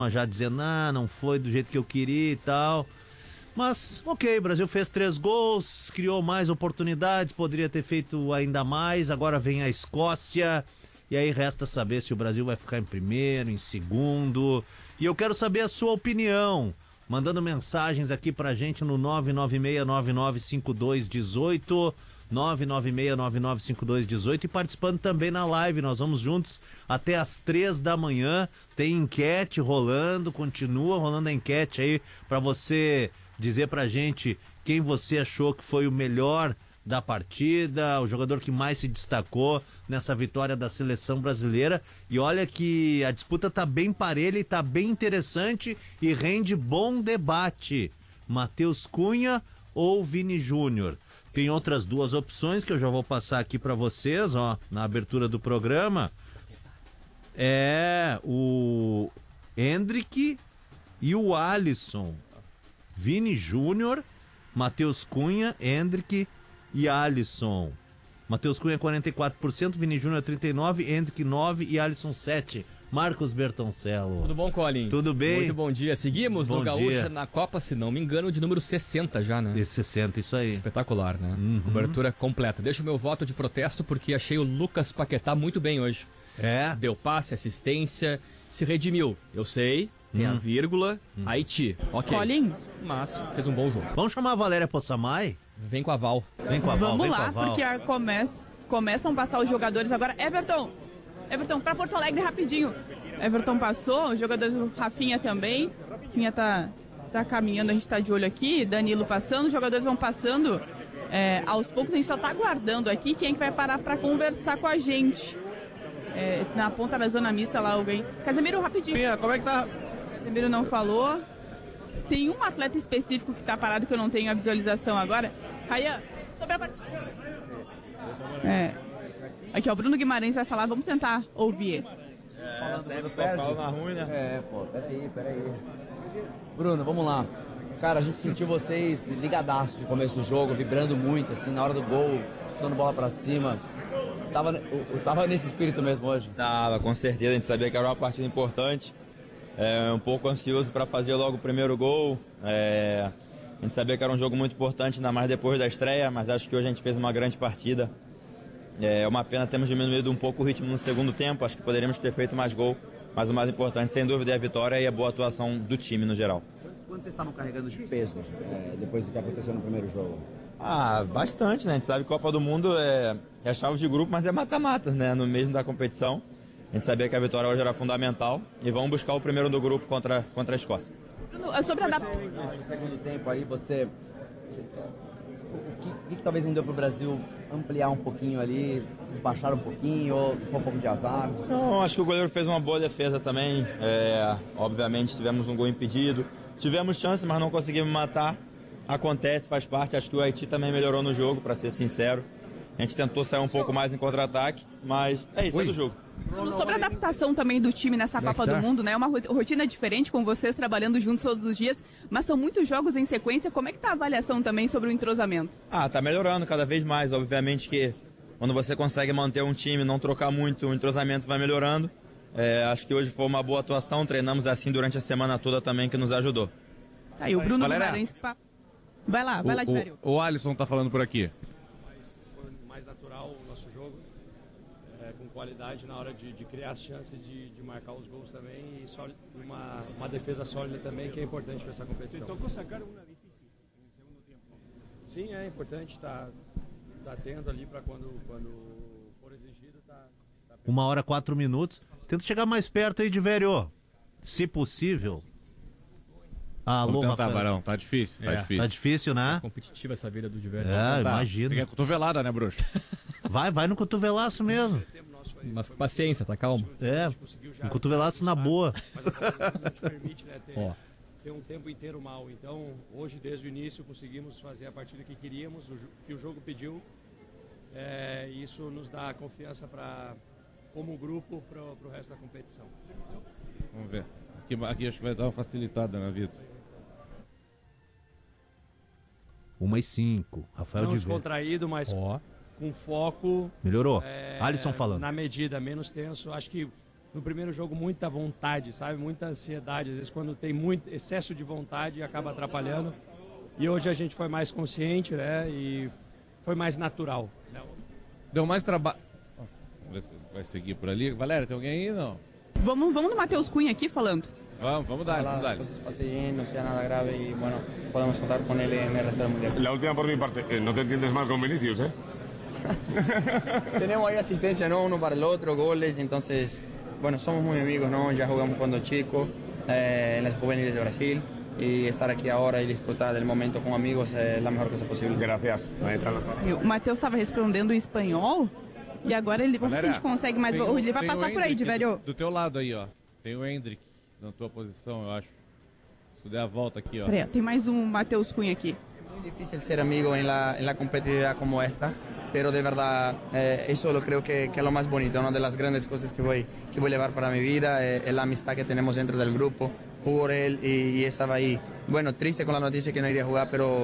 já dizendo, não foi do jeito que eu queria e tal. Mas, ok, o Brasil fez 3 gols, criou mais oportunidades, poderia ter feito ainda mais. Agora vem a Escócia, e aí resta saber se o Brasil vai ficar em primeiro, em segundo. E eu quero saber a sua opinião, mandando mensagens aqui pra gente no 996995218, 996995218, e participando também na live. Nós vamos juntos até as 3 da manhã. Tem enquete rolando, continua rolando a enquete aí pra você dizer pra gente quem você achou que foi o melhor da partida, o jogador que mais se destacou nessa vitória da seleção brasileira. E olha que a disputa tá bem parelha e tá bem interessante e rende bom debate. Matheus Cunha ou Vini Júnior? Tem outras 2 opções que eu já vou passar aqui pra vocês, ó, na abertura do programa. É o Endrick e o Alisson. Vini Júnior, Matheus Cunha, Endrick e Alisson. Matheus Cunha 44%, Vini Júnior 39%, Endrick 9% e Alisson 7%. Marcos Bertoncello. Tudo bom, Colin? Tudo bem? Muito bom dia. Seguimos bom no Gaúcha dia. na Copa, se não me engano, de número 60 já, né? Esse 60, isso aí. Espetacular, né? Cobertura completa. Deixa o meu voto de protesto porque achei o Lucas Paquetá muito bem hoje. É? Deu passe, assistência, se redimiu. Eu sei, tem a vírgula, Haiti. Ok. Colin, Mas fez um bom jogo. Vamos chamar a Valéria Possamay? Vem com a Val. Vem com a Val, vamos vem com lá, a Val. porque começam a passar os jogadores agora. Everton, pra Porto Alegre rapidinho. Everton passou, os jogadores do Rafinha também. Rafinha tá caminhando, a gente tá de olho aqui. Danilo passando, os jogadores vão passando. Aos poucos a gente só tá aguardando aqui quem é que vai parar pra conversar com a gente. Na ponta da zona mista lá alguém. Casemiro, rapidinho. Como é que tá? Casemiro não falou. Tem um atleta específico que tá parado que eu não tenho a visualização agora. Rayan, sobre a partida. Aqui, ó, o Bruno Guimarães vai falar, vamos tentar ouvir. Sempre só fala na ruim, né? Peraí. Bruno, vamos lá. Cara, a gente sentiu vocês ligadaço no começo do jogo, vibrando muito, assim, na hora do gol, chutando bola pra cima. Tava nesse espírito mesmo hoje? Tava, com certeza. A gente sabia que era uma partida importante. Um pouco ansioso para fazer logo o primeiro gol. A gente sabia que era um jogo muito importante, ainda mais depois da estreia, mas acho que hoje a gente fez uma grande partida. É uma pena termos diminuído um pouco o ritmo no segundo tempo. Acho que poderíamos ter feito mais gol, mas o mais importante, sem dúvida, é a vitória e a boa atuação do time no geral. Quanto vocês estavam carregando de peso depois do que aconteceu no primeiro jogo? Bastante, né? A gente sabe que Copa do Mundo é chave de grupo, mas é mata-mata, né? No mesmo da competição. A gente sabia que a vitória hoje era fundamental e vamos buscar o primeiro do grupo contra a Escócia. Sobre a No segundo tempo aí, o que talvez não deu para o Brasil ampliar um pouquinho ali, vocês baixaram um pouquinho ou ficou um pouco de azar? Não, acho que o goleiro fez uma boa defesa também. Obviamente tivemos um gol impedido, tivemos chance, mas não conseguimos matar. Acontece, faz parte. Acho que o Haiti também melhorou no jogo, para ser sincero. A gente tentou sair um pouco mais em contra-ataque, mas é isso, é do jogo. Sobre a adaptação também do time nessa Copa do Mundo, né? É uma rotina diferente com vocês trabalhando juntos todos os dias, mas são muitos jogos em sequência. Como é que tá a avaliação também sobre o entrosamento? Tá melhorando cada vez mais. Obviamente que quando você consegue manter um time, não trocar muito, o entrosamento vai melhorando. Acho que hoje foi uma boa atuação, treinamos assim durante a semana toda também, que nos ajudou. Tá aí, o Bruno Guimarães. Vai lá, de velho. O Alisson tá falando por aqui. Foi mais natural o nosso jogo, com qualidade na hora de criar as chances de marcar os gols também, e uma defesa sólida também, que é importante para essa competição. Tocou sacar uma difícil no segundo tempo. Sim, é importante estar atento ali para quando for exigido. 1h04. Tenta chegar mais perto aí de velho, se possível. Alô, Rafael. Barão, tá difícil, Tá difícil, né? Competitiva essa vida do Diverno. Imagina. Tem a cotovelada, né, bruxo? Vai no cotovelaço mesmo. Mas com paciência, tá calmo. Um cotovelaço na boa. Mas a não te permite, né, ter um tempo inteiro mal. Então, hoje, desde o início, conseguimos fazer a partida que queríamos, que o jogo pediu. Isso nos dá confiança como grupo para o resto da competição. Vamos ver. Aqui acho que vai dar uma facilitada na vida. 1h05. Rafael Não de descontraído, mas com foco. Melhorou. Alisson falando. Na medida, menos tenso. Acho que no primeiro jogo muita vontade, sabe? Muita ansiedade. Às vezes quando tem muito excesso de vontade acaba atrapalhando. E hoje a gente foi mais consciente, né? E foi mais natural. Deu mais trabalho. Vamos ver se vai seguir por ali. Valéria, tem alguém aí? Não. Vamos no Matheus Cunha aqui falando. Vamos dar, vamos dar. Pase bien, no sea nada grave y bueno, podemos contar con él en el resto del mundial. La última por mi parte, no te entiendes mal con Vinicius, ¿eh? Tenemos ahí asistencia, ¿no? Uno para el otro, goles, entonces, bueno, somos muy amigos, ¿no? Ya jugamos cuando chicos, en las juveniles de Brasil, y estar aquí ahora y disfrutar del momento con amigos es la mejor cosa posible. Gracias. O Matheus estava respondendo em espanhol e agora ele, vamos ver se a gente consegue mais. Ele vai passar por aí, de velho. Do teu lado aí, ó. Tem o Hendrick na tua posição, eu acho. Se der a volta aqui, ó. Peraí, tem mais um Matheus Cunha aqui. Es muy difícil ser amigo en la competitividad como esta, pero de verdad eso lo creo que es lo más bonito, una de las grandes cosas que voy a llevar para mi vida, es la amistad que tenemos dentro del grupo. Jugó él y estaba ahí. Bueno, triste con la noticia que no iría a jugar, pero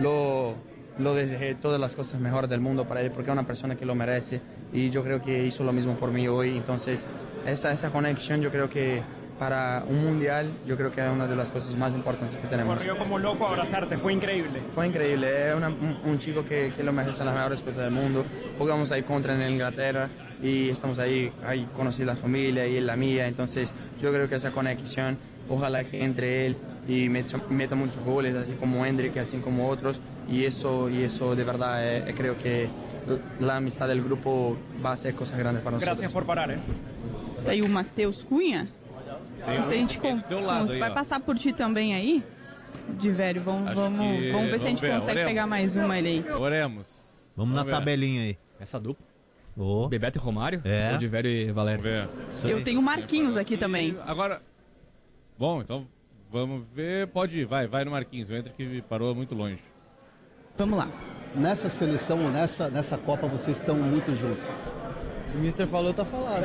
lo deseo todas las cosas mejores del mundo para él, porque es una persona que lo merece y yo creo que hizo lo mismo por mí hoy. Entonces, esa conexión yo creo que para un mundial, yo creo que es una de las cosas más importantes que tenemos. Corrió como loco a abrazarte, fue increíble. Fue increíble, es un chico que lo merece las mejores cosas del mundo. Jugamos ahí contra en Inglaterra y estamos ahí conocí la familia y él la mía, entonces yo creo que esa conexión, ojalá que entre él y meta muchos goles, así como Hendrick, así como otros, y eso de verdad creo que la amistad del grupo va a hacer cosas grandes para nosotros. Gracias por parar, ¿eh? Tá aí o Matheus Cunha. Não sei, a gente vai passar por ti também aí, de velho. Vamos ver se a gente consegue pegar mais uma ele aí. Oremos. Vamos na tabelinha aí. Essa dupla. Oh. Bebeto e Romário, É. ou de velho e Valério. Eu tenho o Marquinhos aqui também. Agora, bom, então vamos ver. Pode ir, vai no Marquinhos. O Hendrick parou muito longe. Vamos lá. Nessa seleção, nessa Copa, vocês estão muito juntos. Se o Mister falou, tá falado.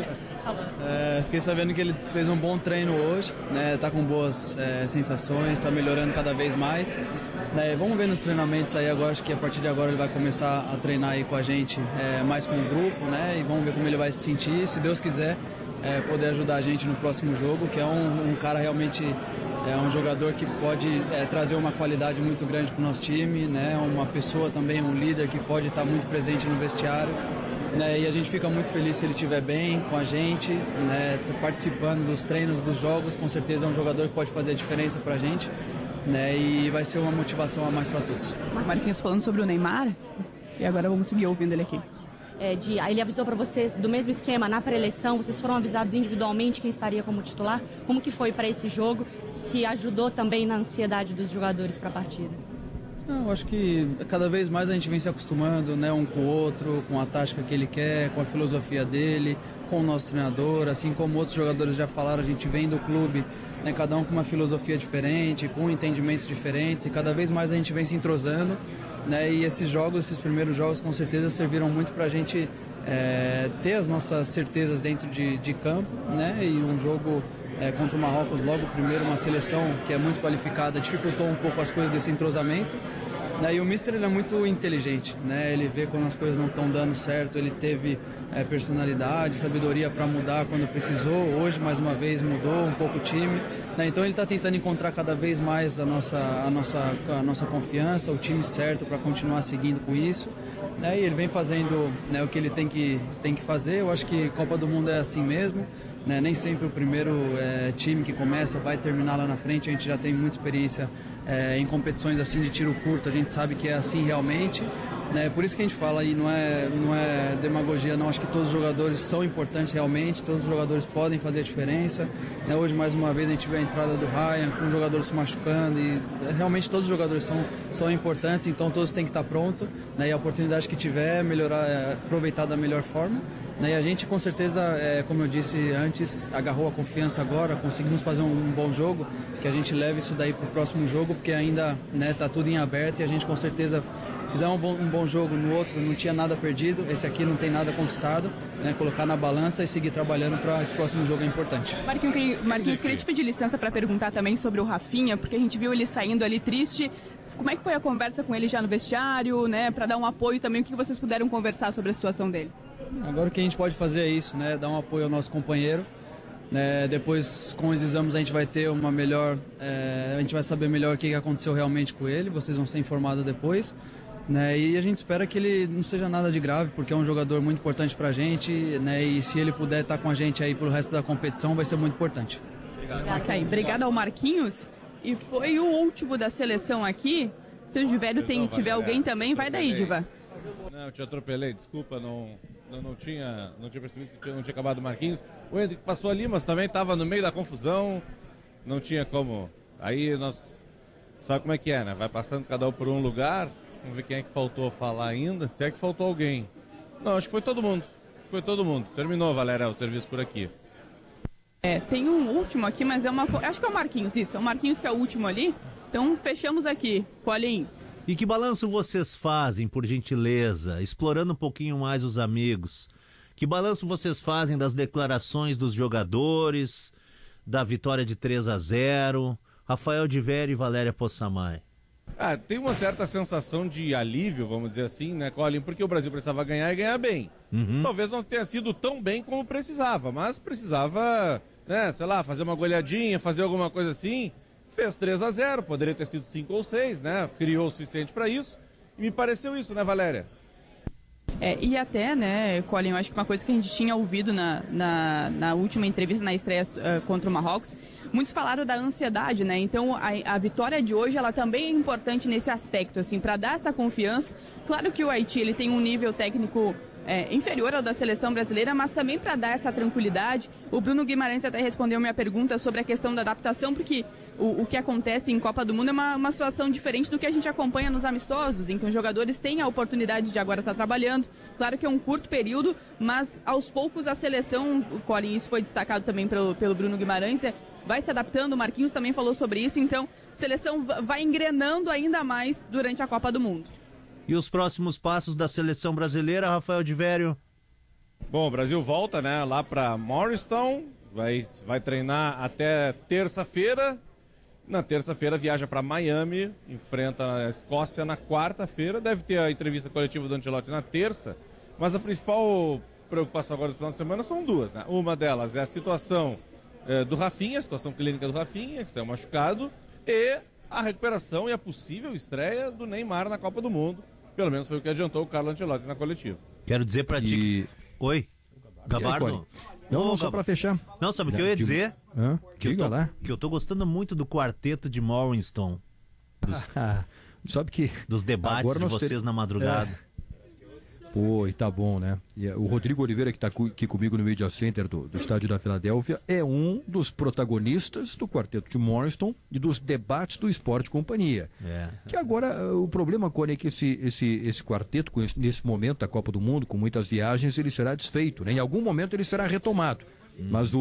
Fiquei sabendo que ele fez um bom treino hoje, né? Tá com boas sensações, tá melhorando cada vez mais. Vamos ver nos treinamentos aí agora, acho que a partir de agora ele vai começar a treinar aí com a gente, mais com o grupo, né? E vamos ver como ele vai se sentir, se Deus quiser, poder ajudar a gente no próximo jogo, que é um cara realmente, um jogador que pode trazer uma qualidade muito grande para o nosso time, né? Uma pessoa também, um líder que pode estar muito presente no vestiário. E a gente fica muito feliz se ele estiver bem com a gente, né, participando dos treinos, dos jogos. Com certeza é um jogador que pode fazer a diferença para a gente, né, e vai ser uma motivação a mais para todos. Marquinhos falando sobre o Neymar, e agora vamos seguir ouvindo ele aqui. Ele avisou para vocês do mesmo esquema na pré-eleição, vocês foram avisados individualmente quem estaria como titular? Como que foi para esse jogo? Se ajudou também na ansiedade dos jogadores para a partida? Eu acho que cada vez mais a gente vem se acostumando, né, um com o outro, com a tática que ele quer, com a filosofia dele, com o nosso treinador, assim como outros jogadores já falaram, a gente vem do clube, né, cada um com uma filosofia diferente, com entendimentos diferentes, e cada vez mais a gente vem se entrosando, né, e esses primeiros jogos com certeza serviram muito para a gente ter as nossas certezas dentro de campo, né, e um jogo contra o Marrocos, logo primeiro, uma seleção que é muito qualificada, dificultou um pouco as coisas desse entrosamento. E o Mister, ele é muito inteligente, né? Ele vê quando as coisas não estão dando certo, ele teve personalidade, sabedoria para mudar quando precisou. Hoje, mais uma vez, mudou um pouco o time, né? Então ele está tentando encontrar cada vez mais a nossa confiança, o time certo para continuar seguindo com isso, né? E ele vem fazendo, né, o que ele tem que fazer. Eu acho que Copa do Mundo é assim mesmo, né? Nem sempre o primeiro time que começa vai terminar lá na frente. A gente já tem muita experiência em competições assim de tiro curto, a gente sabe que é assim realmente, né? Por isso que a gente fala aí, não é demagogia não, acho que todos os jogadores são importantes realmente, todos os jogadores podem fazer a diferença, né? Hoje mais uma vez a gente vê a entrada do Ryan, com um jogador se machucando, e realmente todos os jogadores são importantes, então todos têm que estar prontos, né? E a oportunidade que tiver, melhorar, aproveitar da melhor forma. E a gente com certeza, como eu disse antes, agarrou a confiança agora, conseguimos fazer um bom jogo, que a gente leve isso daí para o próximo jogo, porque ainda está tudo em aberto, e a gente com certeza fizer um bom jogo no outro, não tinha nada perdido, esse aqui não tem nada conquistado, né, colocar na balança e seguir trabalhando para esse próximo jogo é importante. Marquinhos, queria te pedir licença para perguntar também sobre o Rafinha, porque a gente viu ele saindo ali triste. Como é que foi a conversa com ele já no vestiário, né, para dar um apoio também? O que vocês puderam conversar sobre a situação dele? Agora o que a gente pode fazer é isso, né? Dar um apoio ao nosso companheiro. Depois, com os exames, a gente vai ter uma melhor... a gente vai saber melhor o que aconteceu realmente com ele. Vocês vão ser informados depois. E a gente espera que ele não seja nada de grave, porque é um jogador muito importante pra gente, e se ele puder estar com a gente aí pro resto da competição, vai ser muito importante. Obrigado ao Marquinhos. E foi o último da seleção aqui. Se o Divério tiver alguém também, vai daí, Diva. Não, eu te atropelei, desculpa, não tinha percebido que não tinha acabado o Marquinhos. O Hendrick passou ali, mas também estava no meio da confusão, não tinha como. Aí nós... Sabe como é que é, né? Vai passando cada um por um lugar, vamos ver quem é que faltou falar ainda, se é que faltou alguém. Não, acho que foi todo mundo. Terminou, Valéria, o serviço por aqui. Tem um último aqui, mas acho que é o Marquinhos, isso. É o Marquinhos que é o último ali. Então, fechamos aqui. Colhem. E que balanço vocês fazem, por gentileza, explorando um pouquinho mais os amigos? Que balanço vocês fazem das declarações dos jogadores, da vitória de 3-0, Rafael Divério e Valéria Possamay? Tem uma certa sensação de alívio, vamos dizer assim, né, Colin? Porque o Brasil precisava ganhar e ganhar bem. Talvez não tenha sido tão bem como precisava, mas precisava, né, sei lá, fazer uma goleadinha, fazer alguma coisa assim. Fez 3-0, poderia ter sido 5 ou 6, né? Criou o suficiente para isso. E me pareceu isso, né, Valéria? E até, né, Colin, eu acho que uma coisa que a gente tinha ouvido na última entrevista, na estreia contra o Marrocos, muitos falaram da ansiedade, né? Então, a vitória de hoje, ela também é importante nesse aspecto, assim, para dar essa confiança. Claro que o Haiti, ele tem um nível técnico inferior ao da seleção brasileira, mas também para dar essa tranquilidade. O Bruno Guimarães até respondeu minha pergunta sobre a questão da adaptação, porque o que acontece em Copa do Mundo é uma situação diferente do que a gente acompanha nos amistosos, em que os jogadores têm a oportunidade de agora estar trabalhando. Claro que é um curto período, mas aos poucos a seleção, Colin, isso foi destacado também pelo Bruno Guimarães, vai se adaptando. O Marquinhos também falou sobre isso, então a seleção vai engrenando ainda mais durante a Copa do Mundo. E os próximos passos da seleção brasileira, Rafael Divério? Bom, o Brasil volta, né, lá para Morristown, vai treinar até terça-feira. Na terça-feira viaja para Miami, enfrenta a Escócia na quarta-feira. Deve ter a entrevista coletiva do Ancelotti na terça, mas a principal preocupação agora do final de semana são duas, né? Uma delas é a situação do Rafinha, a situação clínica do Rafinha, que saiu machucado, e a recuperação e a possível estreia do Neymar na Copa do Mundo. Pelo menos foi o que adiantou o Carlo Ancelotti na coletiva. Quero dizer pra ti... Oi, Gabardo? Não, só pra fechar. Não, sabe o que eu ia dizer? Diga lá. Que eu tô gostando muito do quarteto de Morristown. Sabe que... Dos debates de vocês na madrugada. Pô, e tá bom, né? E o Rodrigo Oliveira, que tá aqui comigo no Media Center do estádio da Filadélfia, é um dos protagonistas do quarteto de Morristown e dos debates do Esporte Companhia. Que agora, o problema, Cone, é que esse quarteto, nesse momento da Copa do Mundo, com muitas viagens, ele será desfeito, né? Em algum momento ele será retomado. Mas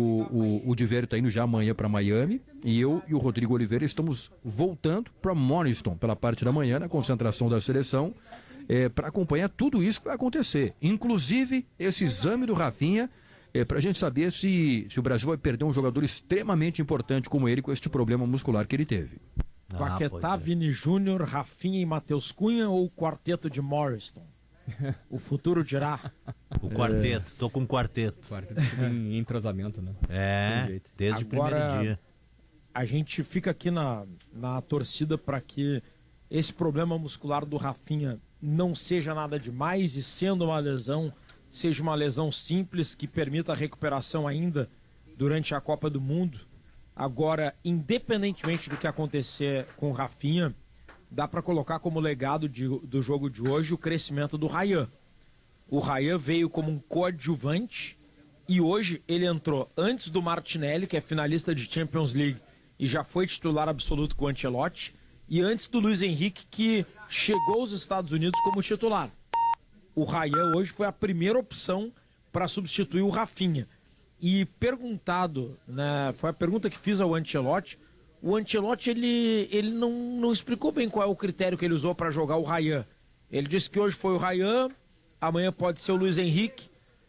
o Divério está indo já amanhã para Miami, e eu e o Rodrigo Oliveira estamos voltando para Morristown pela parte da manhã, na concentração da seleção, para acompanhar tudo isso que vai acontecer. Inclusive esse exame do Rafinha, para a gente saber se o Brasil vai perder um jogador extremamente importante como ele, com este problema muscular que ele teve. Paquetá, Vini Júnior, Rafinha e Matheus Cunha, ou o quarteto de Morristown? O futuro dirá. O quarteto, tô com o quarteto. O quarteto tem entrosamento, né? Desde o primeiro dia. A gente fica aqui na torcida para que esse problema muscular do Rafinha não seja nada demais, e sendo uma lesão, seja uma lesão simples que permita a recuperação ainda durante a Copa do Mundo. Agora, independentemente do que acontecer com o Rafinha, dá para colocar como legado do jogo de hoje o crescimento do Ryan. O Ryan veio como um coadjuvante e hoje ele entrou antes do Martinelli, que é finalista de Champions League e já foi titular absoluto com o Ancelotti, e antes do Luiz Henrique, que chegou aos Estados Unidos como titular. O Ryan hoje foi a primeira opção para substituir o Rafinha. E perguntado, né, foi a pergunta que fiz ao Ancelotti, o Ancelotti ele não explicou bem qual é o critério que ele usou para jogar o Ryan. Ele disse que hoje foi o Ryan, amanhã pode ser o Luiz Henrique,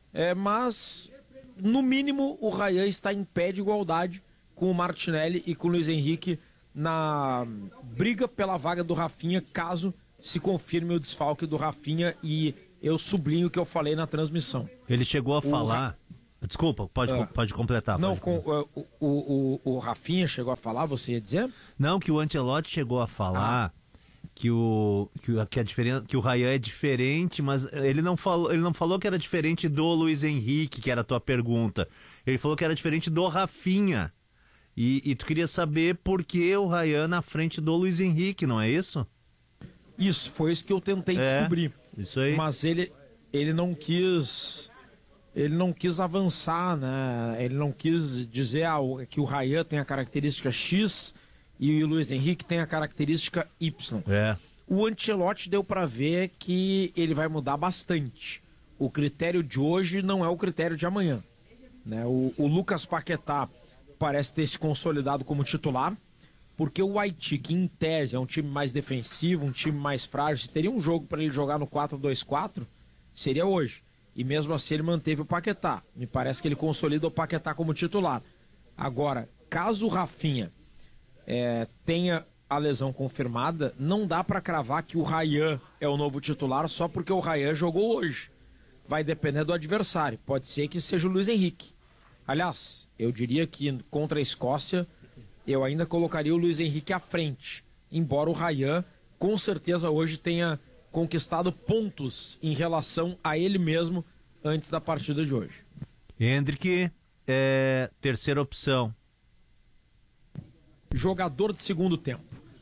mas no mínimo o Ryan está em pé de igualdade com o Martinelli e com o Luiz Henrique na briga pela vaga do Rafinha, caso se confirme o desfalque do Rafinha e eu sublinho o que eu falei na transmissão. Ele chegou a falar... Desculpa, pode completar. Não, o Rafinha chegou a falar, você ia dizer? Não, que o Ancelotti chegou a falar que o Ryan é diferente, mas ele não falou que era diferente do Luiz Henrique, que era a tua pergunta. Ele falou que era diferente do Rafinha. E tu queria saber por que o Ryan na frente do Luiz Henrique, não é isso? Isso, foi isso que eu tentei descobrir. Isso aí. Mas ele não quis... Ele não quis avançar, né? Ele não quis dizer que o Ryan tem a característica X e o Luiz Henrique tem a característica Y. O Ancelotti deu para ver que ele vai mudar bastante. O critério de hoje não é o critério de amanhã, né? O Lucas Paquetá parece ter se consolidado como titular, porque o Haiti, que em tese é um time mais defensivo, um time mais frágil, se teria um jogo para ele jogar no 4-2-4, seria hoje. E mesmo assim ele manteve o Paquetá. Me parece que ele consolida o Paquetá como titular. Agora, caso o Rafinha tenha a lesão confirmada, não dá para cravar que o Ryan é o novo titular só porque o Ryan jogou hoje. Vai depender do adversário. Pode ser que seja o Luiz Henrique. Aliás, eu diria que contra a Escócia, eu ainda colocaria o Luiz Henrique à frente. Embora o Ryan, com certeza, hoje tenha conquistado pontos em relação a ele mesmo antes da partida de hoje. Hendrick, terceira opção. Jogador de segundo tempo.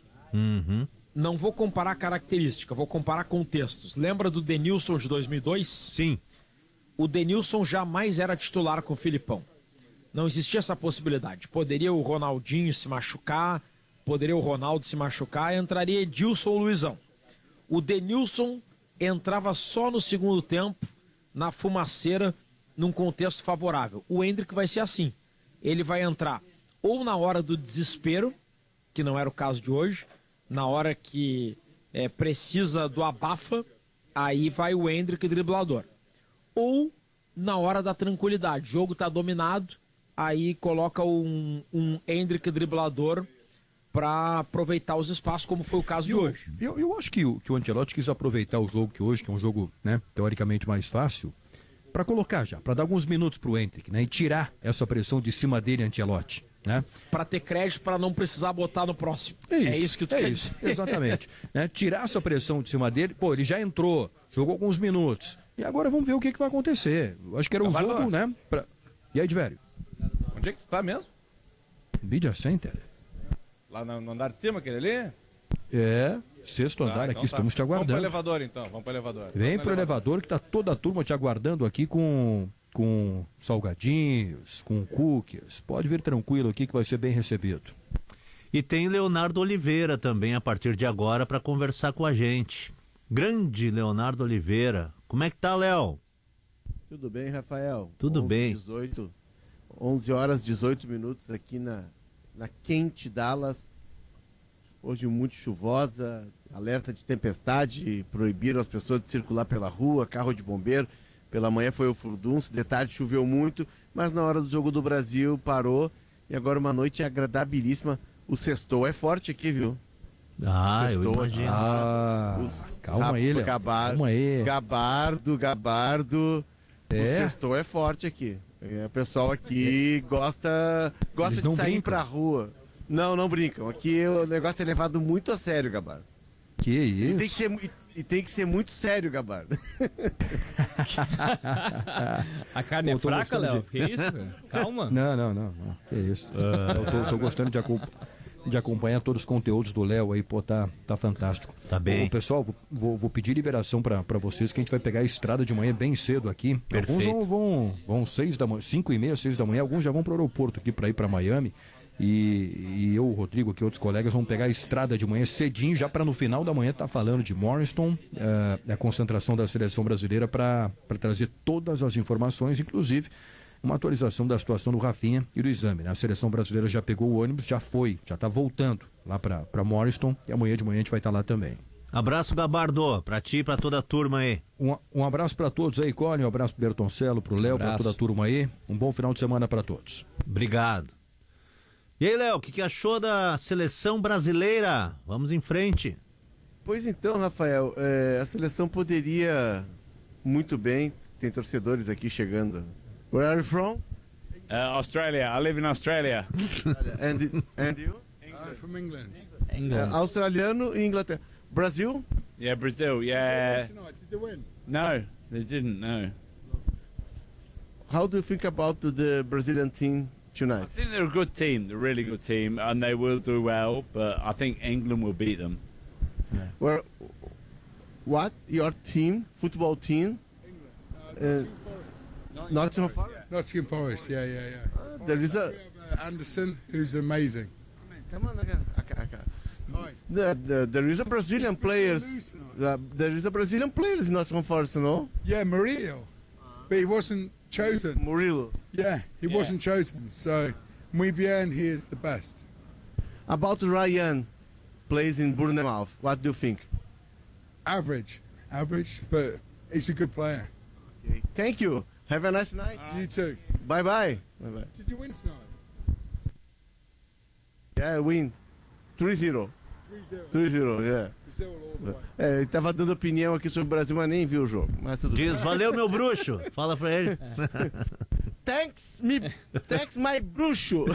Não vou comparar característica, vou comparar contextos. Lembra do Denilson de 2002? Sim. O Denilson jamais era titular com o Filipão. Não existia essa possibilidade. Poderia o Ronaldinho se machucar, poderia o Ronaldo se machucar, entraria Edilson ou Luizão. O Denilson entrava só no segundo tempo, na fumaceira, num contexto favorável. O Hendrick vai ser assim. Ele vai entrar ou na hora do desespero, que não era o caso de hoje, na hora que precisa do abafa, aí vai o Hendrick driblador. Ou na hora da tranquilidade. O jogo está dominado, aí coloca um Hendrick driblador para aproveitar os espaços, como foi o caso de hoje. Eu acho que o Ancelotti quis aproveitar o jogo que hoje, que é um jogo, né, teoricamente mais fácil, para colocar já, para dar alguns minutos pro Hendrick, né, e tirar essa pressão de cima dele, Ancelotti, né? Para ter crédito, para não precisar botar no próximo. É isso que tu quer dizer. Exatamente. Né? Tirar essa pressão de cima dele, pô, ele já entrou, jogou alguns minutos, e agora vamos ver o que vai acontecer. Eu acho que era um jogo, né? E aí, Divério? Onde é que tu tá mesmo? Media Center. Lá no andar de cima, aquele ali? Sexto andar então aqui, estamos te aguardando. Vamos pro elevador, então. Vamos pro elevador. Vem pro elevador que tá toda a turma te aguardando aqui com salgadinhos, com cookies. Pode vir tranquilo aqui que vai ser bem recebido. E tem Leonardo Oliveira também a partir de agora para conversar com a gente. Grande Leonardo Oliveira. Como é que tá, Léo? Tudo bem, Rafael? Tudo bem. 11 horas 18 minutos aqui na quente Dallas. Hoje muito chuvosa, alerta de tempestade, proibiram as pessoas de circular pela rua, carro de bombeiro. Pela manhã foi o furdunço, de tarde choveu muito, mas na hora do jogo do Brasil parou. E agora uma noite agradabilíssima. O sextou é forte aqui, viu? Eu imagino. Calma aí, Léo. Calma aí. Gabardo. O sextou é forte aqui. O pessoal aqui gosta de sair pra rua. Não brincam. Aqui o negócio é levado muito a sério, Gabardo. Que isso? E tem que ser muito sério, Gabardo. A carne é fraca, Léo? Que isso, velho? Calma. Não. Que isso. Eu tô gostando de acompanhar todos os conteúdos do Léo aí, pô, tá fantástico. Tá bem. Bom, pessoal, vou pedir liberação pra vocês, que a gente vai pegar a estrada de manhã bem cedo aqui. Perfeito. Alguns vão 5h30, 6 da manhã, alguns já vão pro aeroporto aqui pra ir pra Miami. E eu, o Rodrigo, aqui outros colegas, vão pegar a estrada de manhã cedinho, já para no final da manhã estar falando de Morriston, a concentração da seleção brasileira, para trazer todas as informações, inclusive uma atualização da situação do Rafinha e do exame, né? A seleção brasileira já pegou o ônibus, já está voltando lá para Morriston, e amanhã de manhã a gente vai estar lá também. Abraço, Gabardo, pra ti e pra toda a turma aí. Um abraço para todos aí, Cone, um abraço pro Bertoncello, pro Léo, para toda a turma aí. Um bom final de semana para todos. Obrigado. E aí, Léo, o que achou da seleção brasileira? Vamos em frente. Pois então, Rafael, a seleção poderia muito bem. Tem torcedores aqui chegando. Where are you from? Australia. I live in Australia. And you? From England. Australiano e Inglaterra. Brasil? Yeah, Brazil. Yeah. Tonight, did they win? No, they didn't. No. How do you think about the Brazilian team tonight? I think they're a good team. They're a really good team, and they will do well. But I think England will beat them. Well, what your team, football team? Nottingham Forest. Nottingham Forest. Yeah. There is a We have Anderson, who's amazing. Come on, there is a Brazilian players. There is a Brazilian players in Nottingham Forest, no? Yeah, Murillo, but he wasn't chosen. Murillo. Yeah, he wasn't chosen. So, muy bien, he is the best. About Ryan, plays in Bournemouth. What do you think? Average, but he's a good player. Okay. Thank you. Have a nice night. You too. Bye. Did you win tonight? Yeah, win. 3-0. 3-0, yeah. Ele tava dando opinião aqui sobre o Brasil, mas nem viu o jogo. Mas tudo Diz, bem. valeu meu bruxo. Fala pra ele. Thanks, my bruxo.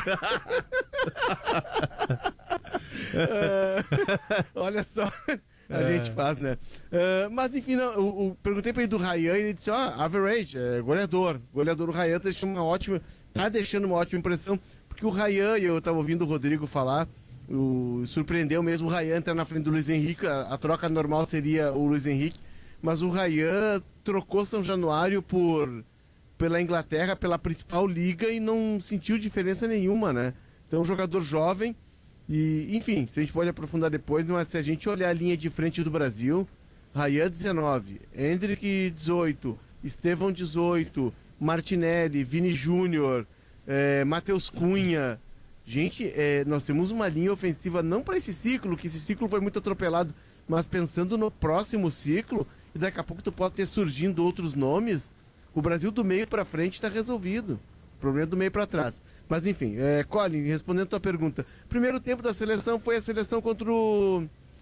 Olha só, a gente faz, né? Mas enfim, não, perguntei pra ele do Ryan e ele disse, average, goleador. Goleador, o Ryan tá deixando uma ótima impressão, porque o Ryan, eu tava ouvindo o Rodrigo falar, surpreendeu mesmo o Ryan entrar na frente do Luiz Henrique. A troca normal seria o Luiz Henrique, mas o Ryan trocou São Januário pela Inglaterra, pela principal liga, e não sentiu diferença nenhuma, né? Então, um jogador jovem, e enfim, se a gente pode aprofundar depois, mas se a gente olhar a linha de frente do Brasil, Ryan 19, Hendrick 18, Estevão 18, Martinelli, Vini Júnior, Matheus Cunha. Gente, nós temos uma linha ofensiva não para esse ciclo, que esse ciclo foi muito atropelado, mas pensando no próximo ciclo, e daqui a pouco tu pode ter surgindo outros nomes, o Brasil do meio para frente está resolvido. O problema é do meio para trás. Mas enfim, Colin, respondendo a tua pergunta, primeiro tempo da seleção foi a seleção contra o...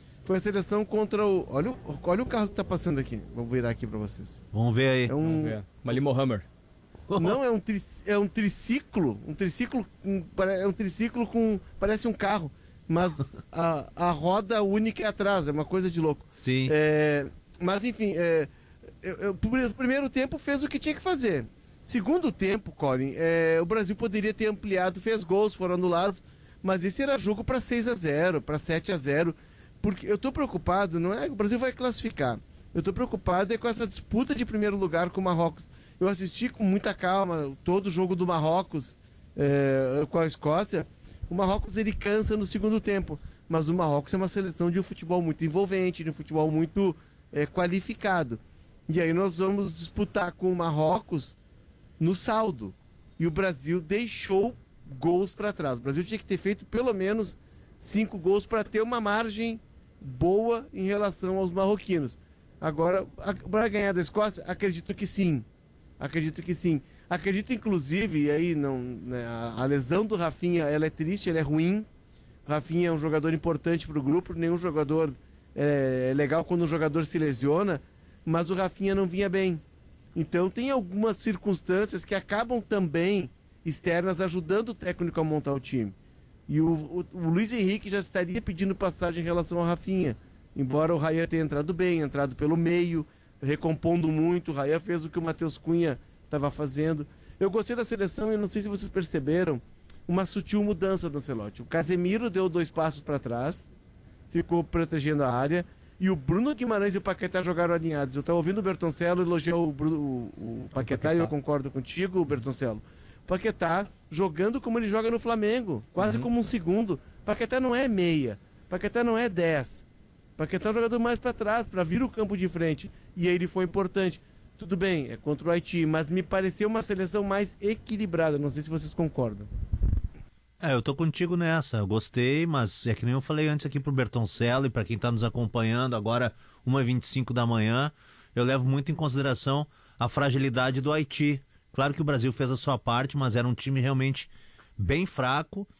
Olha o carro que tá passando aqui. Vou virar aqui para vocês. Vamos ver aí. Uma Limo Hammer. Não, é um triciclo. Um triciclo com... Parece um carro. Mas a roda única é atrás. É uma coisa de louco. Sim. Mas enfim, o primeiro tempo fez o que tinha que fazer. Segundo tempo, Colin, o Brasil poderia ter ampliado, fez gols, foram anulados. Mas esse era jogo para 6-0, para 7-0. Porque eu tô preocupado, não é que o Brasil vai classificar. Eu tô preocupado com essa disputa de primeiro lugar com o Marrocos. Eu assisti com muita calma todo o jogo do Marrocos com a Escócia. O Marrocos, ele cansa no segundo tempo, mas o Marrocos é uma seleção de um futebol muito envolvente, de um futebol muito qualificado. E aí nós vamos disputar com o Marrocos no saldo. E o Brasil deixou gols para trás. O Brasil tinha que ter feito pelo menos 5 gols para ter uma margem boa em relação aos marroquinos. Agora, para ganhar da Escócia, acredito que sim. Acredito, inclusive, e aí a lesão do Rafinha, ela é triste, ela é ruim. Rafinha é um jogador importante para o grupo, nenhum jogador é legal quando um jogador se lesiona, mas o Rafinha não vinha bem. Então tem algumas circunstâncias que acabam também externas ajudando o técnico a montar o time. E o Luiz Henrique já estaria pedindo passagem em relação ao Rafinha, embora o Ryan tenha entrado bem, entrado pelo meio, recompondo muito. O Ryan fez o que o Matheus Cunha estava fazendo. Eu gostei da seleção e não sei se vocês perceberam uma sutil mudança do Ancelotti. O Casemiro deu 2 passos para trás, ficou protegendo a área, e o Bruno Guimarães e o Paquetá jogaram alinhados. Eu estava ouvindo o Bertoncello elogiar o Paquetá, e eu concordo contigo, Bertoncello. O Paquetá jogando como ele joga no Flamengo, quase como um segundo. Paquetá não é meia, Paquetá não é 10. Paquetá é um jogador mais para trás, para vir o campo de frente. E aí ele foi importante. Tudo bem, é contra o Haiti, mas me pareceu uma seleção mais equilibrada. Não sei se vocês concordam. Eu tô contigo nessa. Eu gostei, mas é que nem eu falei antes aqui pro Bertoncello e para quem tá nos acompanhando agora, 1h25 da manhã, eu levo muito em consideração a fragilidade do Haiti. Claro que o Brasil fez a sua parte, mas era um time realmente bem fraco.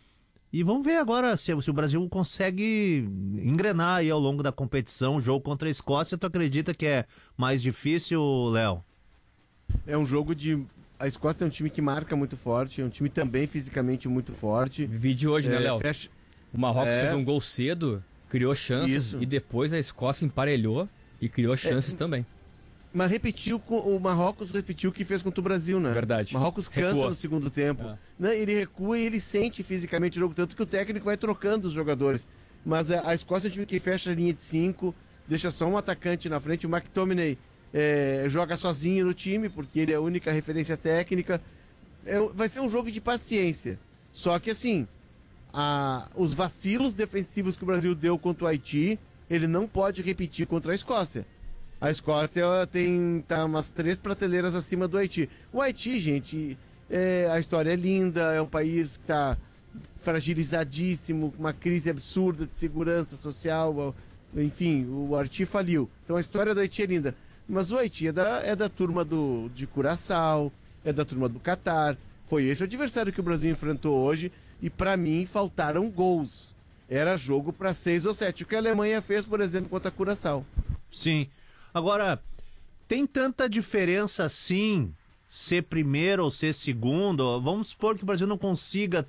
E vamos ver agora se o Brasil consegue engrenar aí ao longo da competição. O jogo contra a Escócia, tu acredita que é mais difícil, Léo? É um jogo de... A Escócia é um time que marca muito forte, é um time também fisicamente muito forte. Vídeo hoje, né, Léo? Fecha... O Marrocos fez um gol cedo, criou chances, Isso. e depois a Escócia emparelhou e criou chances também. Mas o Marrocos repetiu o que fez contra o Brasil, né? Verdade. O Marrocos cansa Recua. no segundo tempo. Né? Ele recua e ele sente fisicamente o jogo, tanto que o técnico vai trocando os jogadores. Mas a Escócia é um time que fecha a linha de 5, deixa só um atacante na frente. O McTominay joga sozinho no time, porque ele é a única referência técnica. Vai ser um jogo de paciência. Só que assim, os vacilos defensivos que o Brasil deu contra o Haiti, ele não pode repetir contra a Escócia. A Escócia tá umas 3 prateleiras acima do Haiti. O Haiti, gente, a história é linda, é um país que está fragilizadíssimo, uma crise absurda de segurança social, enfim, o Haiti faliu. Então a história do Haiti é linda. Mas o Haiti é da turma de Curaçao, é da turma do Catar. Foi esse o adversário que o Brasil enfrentou hoje e, para mim, faltaram gols. Era jogo para 6 ou 7. O que a Alemanha fez, por exemplo, contra a Curaçao. Sim. Agora, tem tanta diferença assim, ser primeiro ou ser segundo? Vamos supor que o Brasil não consiga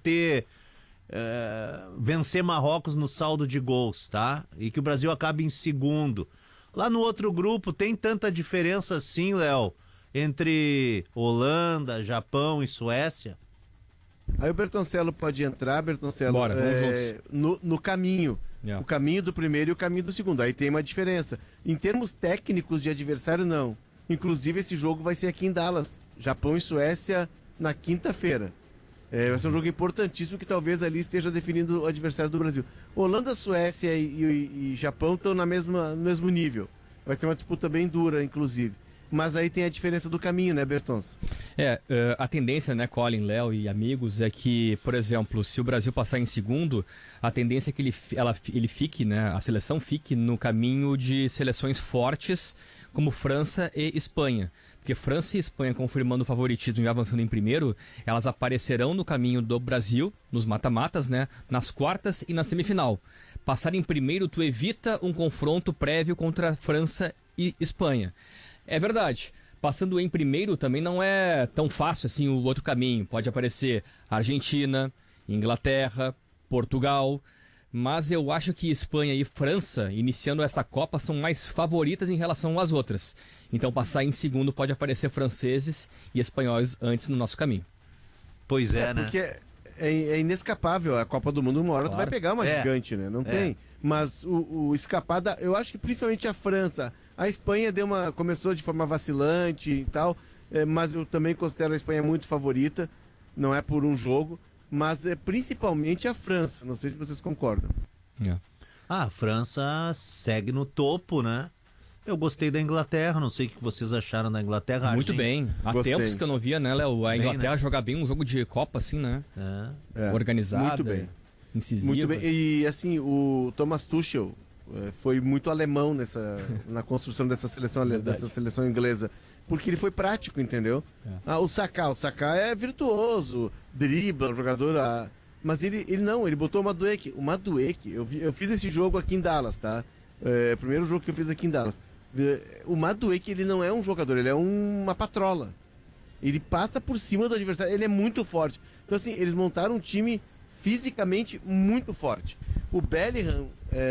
vencer Marrocos no saldo de gols, tá? E que o Brasil acabe em segundo. Lá no outro grupo, tem tanta diferença assim, Léo, entre Holanda, Japão e Suécia? Aí o Bertoncello pode entrar, Bertoncello, Bora, vamos juntos. no caminho. Yeah. O caminho do primeiro e o caminho do segundo. Aí tem uma diferença. Em termos técnicos de adversário, não. Inclusive, esse jogo vai ser aqui em Dallas. Japão e Suécia na quinta-feira. Vai ser um jogo importantíssimo que talvez ali esteja definindo o adversário do Brasil. Holanda, Suécia e Japão estão no mesmo nível. Vai ser uma disputa bem dura, inclusive. Mas aí tem a diferença do caminho, né, Bertons? A tendência, né, Colin, Léo e amigos, é que, por exemplo, se o Brasil passar em segundo, a tendência é que ele fique, né, a seleção fique no caminho de seleções fortes, como França e Espanha. Porque França e Espanha, confirmando o favoritismo e avançando em primeiro, elas aparecerão no caminho do Brasil, nos mata-matas, né, nas quartas e na semifinal. Passar em primeiro, tu evita um confronto prévio contra França e Espanha. É verdade. Passando em primeiro também não é tão fácil assim o outro caminho. Pode aparecer Argentina, Inglaterra, Portugal. Mas eu acho que Espanha e França, iniciando essa Copa, são mais favoritas em relação às outras. Então passar em segundo pode aparecer franceses e espanhóis antes no nosso caminho. Pois né? Porque é inescapável. A Copa do Mundo, uma hora tu vai pegar uma gigante, né? Não tem. Mas o escapada, eu acho que principalmente a França. A Espanha começou de forma vacilante e tal, mas eu também considero a Espanha muito favorita, não é por um jogo, mas principalmente a França, não sei se vocês concordam. A França segue no topo, né? Eu gostei da Inglaterra, não sei o que vocês acharam da Inglaterra. Muito bem, há tempos que eu não via, né, Léo? A Inglaterra jogar bem um jogo de Copa, assim, né? Organizada, muito bem. incisiva. Muito bem, e assim, o Thomas Tuchel foi muito alemão na construção dessa seleção inglesa, porque ele foi prático, entendeu? O Saka é virtuoso, dribla, jogador, mas ele não, ele botou o Madueke. O Madueke, eu fiz esse jogo aqui em Dallas, tá? O primeiro jogo que eu fiz aqui em Dallas. O Madueke, ele não é um jogador, ele é uma patrola. Ele passa por cima do adversário, ele é muito forte. Então assim, eles montaram um time fisicamente muito forte. O Bellingham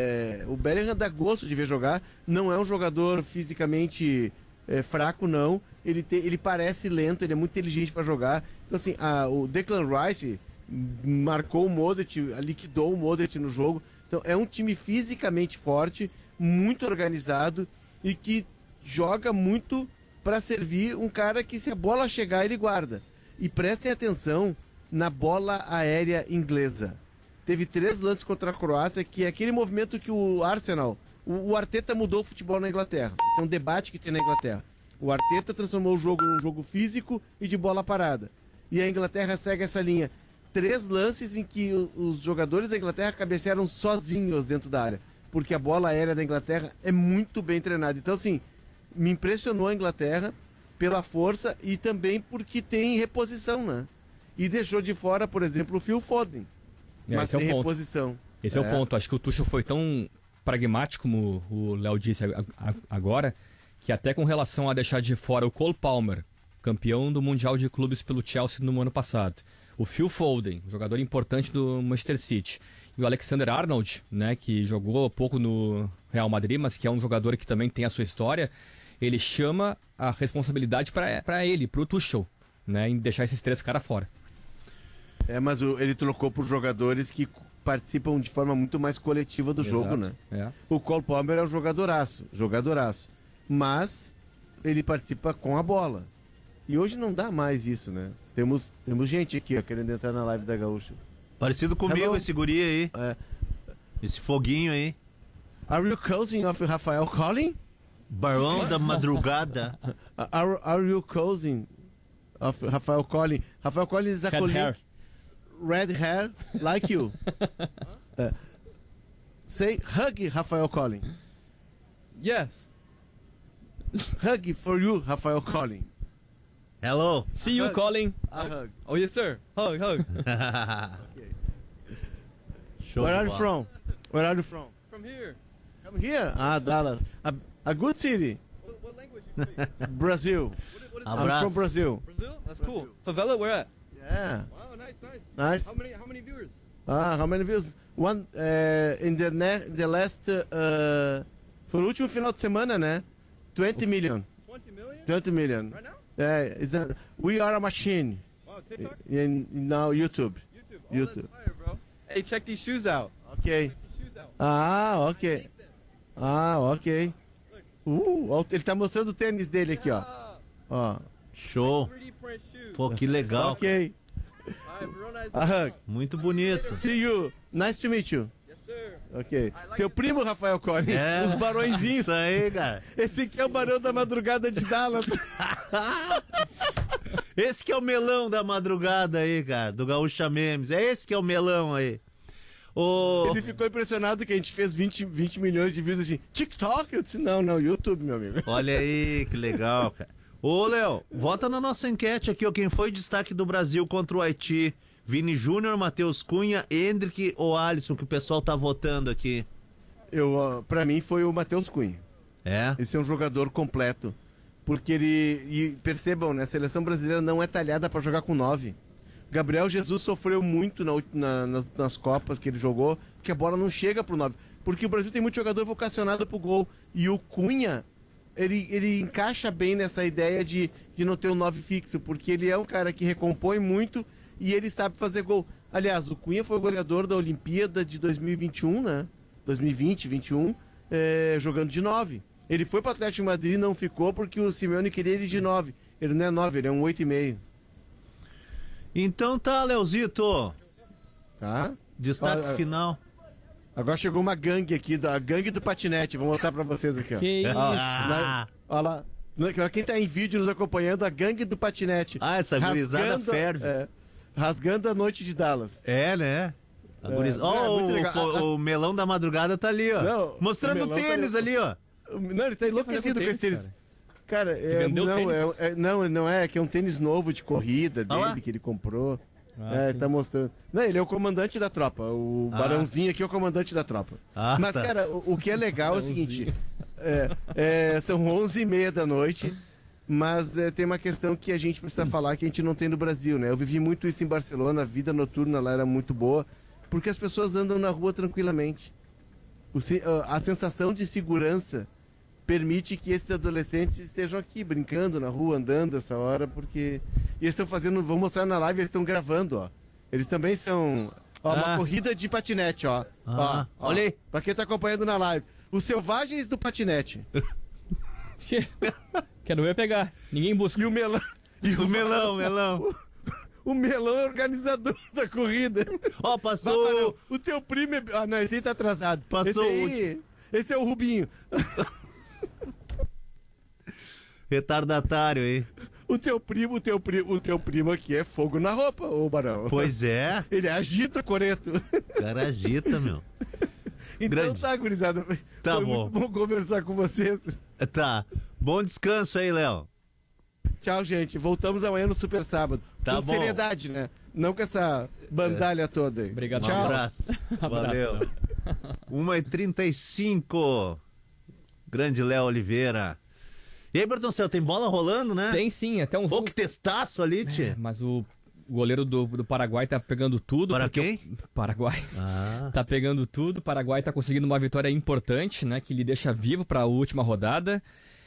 dá gosto de ver jogar, não é um jogador fisicamente fraco, não. Ele parece lento, ele é muito inteligente para jogar. Então assim, o Declan Rice marcou o Modric, liquidou o Modric no jogo. Então é um time fisicamente forte, muito organizado e que joga muito para servir um cara que, se a bola chegar, ele guarda. E prestem atenção na bola aérea inglesa. Teve 3 lances contra a Croácia, que é aquele movimento que o Arsenal, o Arteta mudou o futebol na Inglaterra. Esse é um debate que tem na Inglaterra. O Arteta transformou o jogo num jogo físico e de bola parada. E a Inglaterra segue essa linha. 3 lances em que os jogadores da Inglaterra cabecearam sozinhos dentro da área, porque a bola aérea da Inglaterra é muito bem treinada. Então, assim, me impressionou a Inglaterra pela força e também porque tem reposição, né? E deixou de fora, por exemplo, o Phil Foden. mas esse é tem o ponto. reposição. Esse é o ponto. Acho que o Tuchel foi tão pragmático, como o Léo disse agora, que até com relação a deixar de fora o Cole Palmer, campeão do Mundial de Clubes pelo Chelsea no ano passado, o Phil Foden, jogador importante do Manchester City, e o Alexander-Arnold, né, que jogou pouco no Real Madrid, mas que é um jogador que também tem a sua história, ele chama a responsabilidade para ele, para o Tuchel, né, em deixar esses 3 caras fora. Mas ele trocou por jogadores que participam de forma muito mais coletiva do jogo, né? O Cole Palmer é um jogadoraço, mas ele participa com a bola. E hoje não dá mais isso, né? Temos gente aqui, ó, querendo entrar na live da Gaúcha. Parecido comigo, esse guri aí. Esse foguinho aí. Are you cousin of Rafael Collin? Barão da Madrugada. Are you cousin of Rafael Collin? Rafael Collin is a colleague. Red hair, like you. Say hug Rafael Collin. Yes. Hug for you, Rafael Collin. Hello. See you, Colin. A hug. Oh, yes, sir. Hug. Okay. Show. Where are you from? Where are you from? From here. From here? Dallas. A good city. What language you speak? Brazil. I'm from Brazil. Brazil? That's cool. Favela, where at? Yeah. Wow, nice. Nice. How many viewers? How many views? One in the last foi no último final de semana, né? 20 million. 20 million? 20 million. Right now? Yeah, we are a machine. Wow, TikTok? In now YouTube. YouTube. That's fire, bro. Hey, check these shoes out. Okay. Check these shoes out. Ok. Ok. Ele tá mostrando o tênis dele aqui, ó. Show. Pô, que legal. Ok. Muito bonito. See you. Nice to meet you. Yes, sir. Ok. Teu primo, Rafael Collin. Os barõezinhos. Isso aí, cara. Esse aqui é o Barão da Madrugada de Dallas. Esse que é o melão da madrugada aí, cara, do Gaúcha Memes. É esse que é o melão aí. Ele ficou impressionado que a gente fez 20 milhões de vídeos assim. TikTok? Eu disse, não, YouTube, meu amigo. Olha aí, que legal, cara. Ô, Léo, vota na nossa enquete aqui, ó. Quem foi o destaque do Brasil contra o Haiti? Vini Júnior, Matheus Cunha, Endrick ou Alisson, que o pessoal tá votando aqui? Pra mim foi o Matheus Cunha. Esse é um jogador completo. Porque e percebam, né? A seleção brasileira não é talhada pra jogar com 9. Gabriel Jesus sofreu muito nas Copas que ele jogou, porque a bola não chega pro 9. Porque o Brasil tem muito jogador vocacionado pro gol. E o Cunha, ele encaixa bem nessa ideia de não ter um 9 fixo, porque ele é um cara que recompõe muito e ele sabe fazer gol. Aliás, o Cunha foi o goleador da Olimpíada de 2021, né? 2020, 2021, jogando de 9. Ele foi pro Atlético de Madrid e não ficou porque o Simeone queria ele de 9. Ele não é 9, ele é um 8,5. Então tá, Leozito. Tá? Destaque final. Agora chegou uma gangue aqui, a gangue do patinete. Vou mostrar pra vocês aqui, ó. Que isso? Olha lá. Pra quem tá em vídeo nos acompanhando, a gangue do patinete. Essa gurizada ferve. Rasgando a noite de Dallas. Né? O melão da madrugada tá ali, ó. Não, mostrando o tênis tá ali, ó. Não, ele tá enlouquecido com esse tênis. Cara, não é, que é um tênis novo de corrida dele que ele comprou. Ele tá mostrando. Não, ele é o comandante da tropa. O Barãozinho aqui é o comandante da tropa. Mas, tá. Cara, o que é legal é o seguinte: são 11h30 da noite, mas tem uma questão que a gente precisa falar que a gente não tem no Brasil, né? Eu vivi muito isso em Barcelona, a vida noturna lá era muito boa, porque as pessoas andam na rua tranquilamente. A sensação de segurança permite que esses adolescentes estejam aqui brincando na rua, andando essa hora, porque eles estão fazendo, vou mostrar na live, eles estão gravando, ó. Eles também são, uma corrida de patinete, ó. Olha aí. Pra quem tá acompanhando na live, os selvagens do patinete. Quero ver pegar, ninguém busca. E o melão. O melão é organizador da corrida. Ó, passou. O teu primo não, esse aí tá atrasado. Passou. Esse é o Rubinho. Retardatário aí. O teu primo aqui é fogo na roupa, ô Barão. Pois é. Ele agita o coreto. O cara agita, meu. Então grande. Tá, gurizada. Tá Foi bom. Muito bom conversar com vocês. Tá. Bom descanso aí, Léo. Tchau, gente. Voltamos amanhã no Super Sábado. Tá com bom. seriedade, né? Não com essa bandalha toda aí. Obrigado. Um abraço. Abraço, Valeu. 1h35. Grande Léo Oliveira. E aí, Bertoncelo, tem bola rolando, né? Tem sim, até um... Pô, que testaço ali, tchê. Mas o goleiro do Paraguai tá pegando tudo. Para quem? Paraguai. Ah. Tá pegando tudo. O Paraguai tá conseguindo uma vitória importante, né? Que lhe deixa vivo para a última rodada.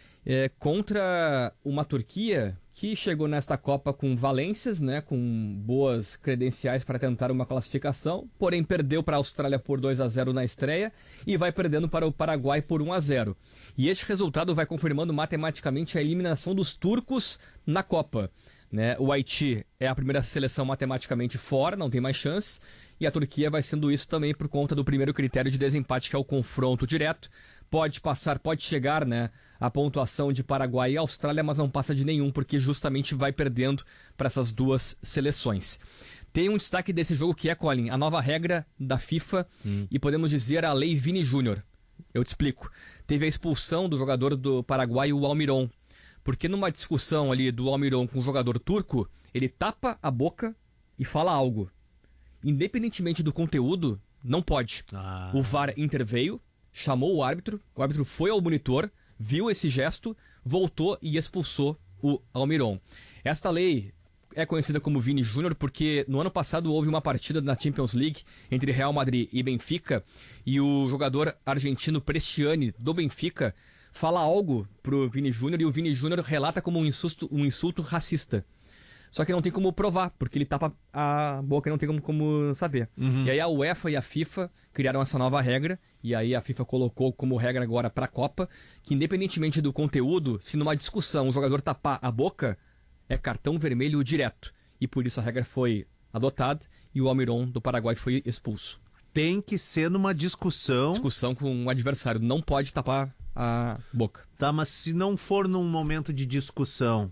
Contra uma Turquia que chegou nesta Copa com valências, né? Com boas credenciais para tentar uma classificação. Porém, perdeu para a Austrália por 2-0 na estreia. E vai perdendo para o Paraguai por 1-0. E este resultado vai confirmando matematicamente a eliminação dos turcos na Copa. Né? O Haiti é a primeira seleção matematicamente fora, não tem mais chance, e a Turquia vai sendo isso também por conta do primeiro critério de desempate, que é o confronto direto. Pode passar, pode chegar, né, a pontuação de Paraguai e Austrália, mas não passa de nenhum, porque justamente vai perdendo para essas duas seleções. Tem um destaque desse jogo que é, Colin, a nova regra da FIFA e podemos dizer a Lei Vini Júnior. Eu te explico. Teve a expulsão do jogador do Paraguai, o Almiron. Porque numa discussão ali do Almiron com o jogador turco, ele tapa a boca e fala algo. Independentemente do conteúdo, não pode. O VAR interveio, chamou o árbitro foi ao monitor, viu esse gesto, voltou e expulsou o Almiron. Esta lei é conhecida como Vini Júnior porque no ano passado houve uma partida na Champions League entre Real Madrid e Benfica e o jogador argentino Prestiani do Benfica fala algo pro Vini Júnior e o Vini Júnior relata como um insulto racista. Só que não tem como provar, porque ele tapa a boca e não tem como saber. E aí a UEFA e a FIFA criaram essa nova regra, e aí a FIFA colocou como regra agora para a Copa, que independentemente do conteúdo, se numa discussão o jogador tapar a boca, é cartão vermelho direto. E por isso a regra foi adotada e o Almiron do Paraguai foi expulso. Tem que ser numa discussão... Discussão com um adversário, não pode tapar a boca. Tá, mas se não for num momento de discussão...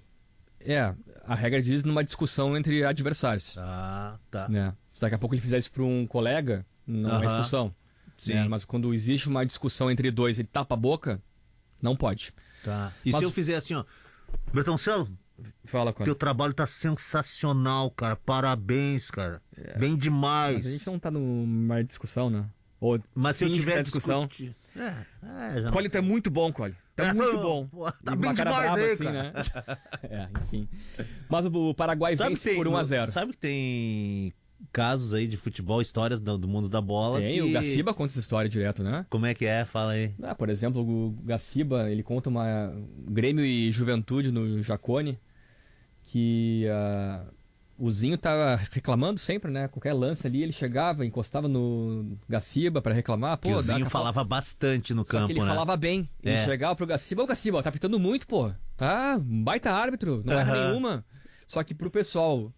A regra diz numa discussão entre adversários. Ah, tá. Né? Se daqui a pouco ele fizer isso para um colega, não é expulsão. Sim. Né? Mas quando existe uma discussão entre dois e ele tapa a boca, não pode. Tá. E mas... se eu fizer assim, ó... Bertoncelo, fala, com teu trabalho tá sensacional, cara. Parabéns, cara. Bem demais. Mas a gente não tá numa discussão, né? Ou mas se eu tiver discussão... Colin, tu é muito bom, Colin. Tá muito bom. Pô, tá e bem uma cara demais brava aí, assim, cara. Né? Enfim. Mas o Paraguai vence por 1-0. Sabe que tem casos aí de futebol, histórias do mundo da bola? Tem, o Gaciba conta essa história direto, né? Como é que é? Fala aí. Por exemplo, o Gaciba, ele conta uma Grêmio e Juventude no Jacone, que o Zinho tá reclamando sempre, né? Qualquer lance ali, ele chegava, encostava no Gaciba pra reclamar. Pô, o Zinho falava bastante no campo, Só que ele né? falava bem. Ele chegava pro Gaciba, ô Gaciba, tá pitando muito, pô. Tá, baita árbitro, não erra nenhuma. Só que pro pessoal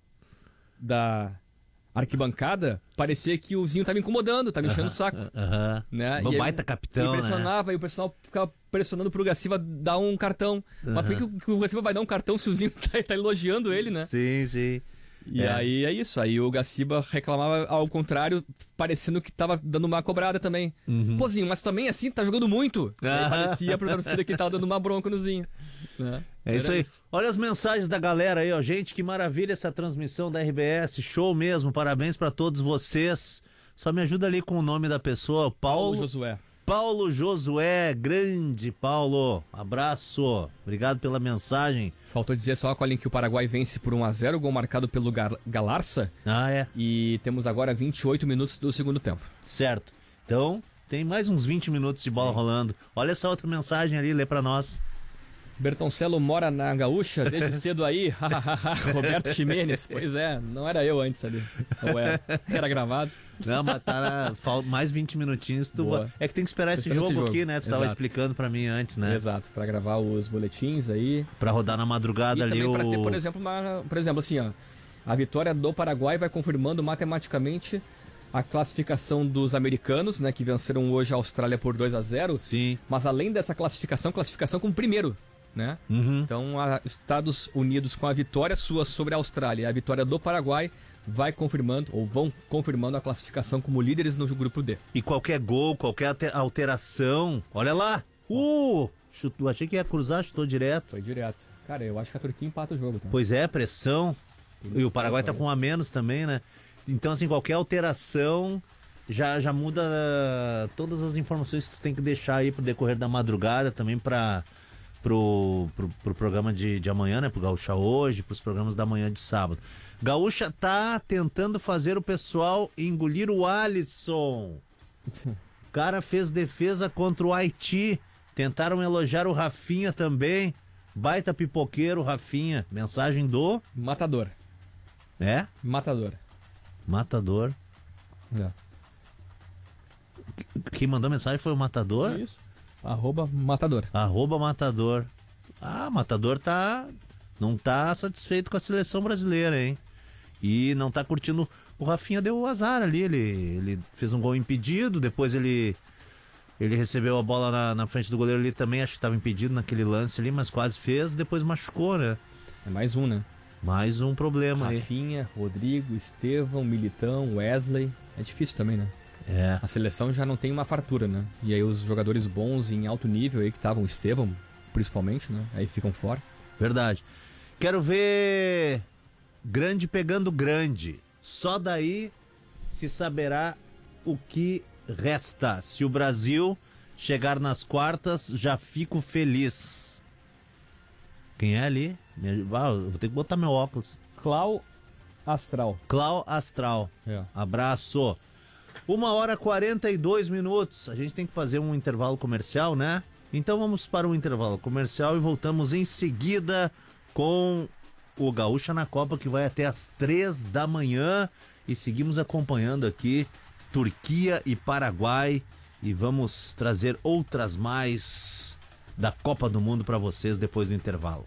da arquibancada, parecia que o Zinho tava incomodando, tava enchendo o saco. Né? O baita capitão, ele pressionava, e o pessoal ficava pressionando pro Gaciba dar um cartão. Mas por que o Gaciba vai dar um cartão se o Zinho tá elogiando ele, né? Sim, sim. E aí é isso, aí o Gaciba reclamava ao contrário, parecendo que tava dando uma cobrada também. Pô, Zinho, mas também assim, tá jogando muito. Aí parecia pra torcida que tava dando uma bronca no Zinho. Né? É isso aí. Olha as mensagens da galera aí, ó. Gente, que maravilha essa transmissão da RBS. Show mesmo, parabéns pra todos vocês. Só me ajuda ali com o nome da pessoa. Paulo Josué. Paulo Josué, grande Paulo, abraço, obrigado pela mensagem. Faltou dizer só, Colin, que o Paraguai vence por 1-0, gol marcado pelo Galarça. E temos agora 28 minutos do segundo tempo. Certo, então tem mais uns 20 minutos de bola rolando. Olha essa outra mensagem ali, lê pra nós. Bertoncelo mora na Gaúcha desde cedo aí, Roberto Ximenes. Pois é, não era eu antes ali, ou era gravado. Não, mas tá mais 20 minutinhos. É que tem que esperar esse jogo aqui, né? Tu estava explicando pra mim antes, né? Exato, pra gravar os boletins aí. Pra rodar na madrugada e ali também pra ter, por exemplo, assim, ó, a vitória do Paraguai vai confirmando matematicamente a classificação dos americanos, né? Que venceram hoje a Austrália por 2-0. Sim. Mas além dessa classificação como primeiro. Né? Então, Estados Unidos com a vitória sua sobre a Austrália e a vitória do Paraguai vão confirmando a classificação como líderes no grupo D. E qualquer gol, qualquer alteração, olha lá! Chutou, achei que ia cruzar, chutou direto. Foi direto. Cara, eu acho que a Turquia empata o jogo. Tá? Pois é, pressão. E o Paraguai tá com um a menos também, né? Então, assim, qualquer alteração já muda todas as informações que tu tem que deixar aí pro decorrer da madrugada, também pro programa de amanhã, né? Pro Gaúcha hoje, pros programas da manhã de sábado. Gaúcha tá tentando fazer o pessoal engolir o Alisson. O cara fez defesa contra o Haiti. Tentaram elogiar o Rafinha também. Baita pipoqueiro, Rafinha. Mensagem do... Matador. É? Matador. Matador. É. Quem mandou mensagem foi o Matador? Isso. @Matador. @Matador. Ah, Matador não tá satisfeito com a seleção brasileira, hein? E não tá curtindo. O Rafinha deu o azar ali. Ele fez um gol impedido, depois ele recebeu a bola na frente do goleiro ali também, acho que estava impedido naquele lance ali, mas quase fez, depois machucou, né? É mais um, né? Mais um problema aí. Rafinha, Rodrigo, Estevão, Militão, Wesley. É difícil também, né? É. A seleção já não tem uma fartura, né? E aí os jogadores bons em alto nível aí que estavam, Estevão, principalmente, né? Aí ficam fora. Verdade. Quero ver grande pegando grande. Só daí se saberá o que resta. Se o Brasil chegar nas quartas, já fico feliz. Quem é ali? Eu vou ter que botar meu óculos. Clau Astral. Clau Astral. É. Abraço. 1h42. A gente tem que fazer um intervalo comercial, né? Então vamos para um intervalo comercial e voltamos em seguida com o Gaúcha na Copa, que vai até às 3 da manhã. E seguimos acompanhando aqui Turquia e Paraguai. E vamos trazer outras mais da Copa do Mundo para vocês depois do intervalo.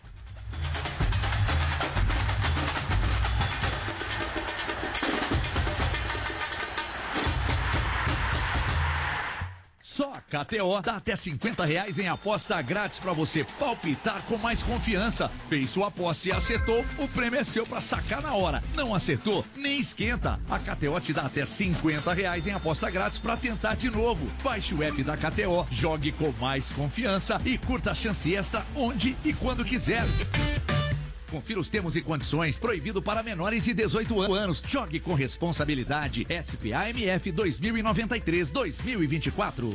Só a KTO dá até R$50 em aposta grátis para você palpitar com mais confiança. Fez sua aposta e acertou, o prêmio é seu para sacar na hora. Não acertou? Nem esquenta. A KTO te dá até R$50 em aposta grátis para tentar de novo. Baixe o app da KTO, jogue com mais confiança e curta a chance extra onde e quando quiser. Confira os termos e condições. Proibido para menores de 18 anos. Jogue com responsabilidade. SPAMF 2093-2024.